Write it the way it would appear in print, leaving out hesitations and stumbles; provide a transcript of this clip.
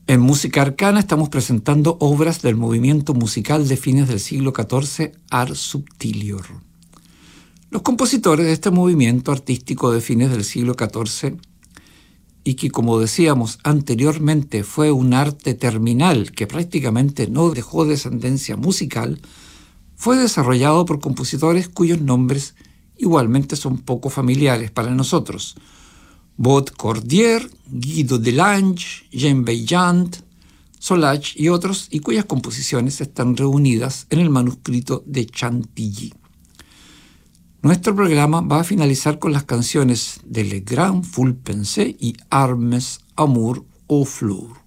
En Música Arcana estamos presentando obras del movimiento musical de fines del siglo XIV, Ars Subtilior. Los compositores de este movimiento artístico de fines del siglo XIV, y que, como decíamos anteriormente, fue un arte terminal que prácticamente no dejó descendencia musical, fue desarrollado por compositores cuyos nombres igualmente son poco familiares para nosotros: Baud Cordier, Guido Delange, Jean Vaillant, Solage y otros, y cuyas composiciones están reunidas en el manuscrito de Chantilly. Nuestro programa va a finalizar con las canciones de Le Grand Fulpensé y Armes Amour aux Fleurs.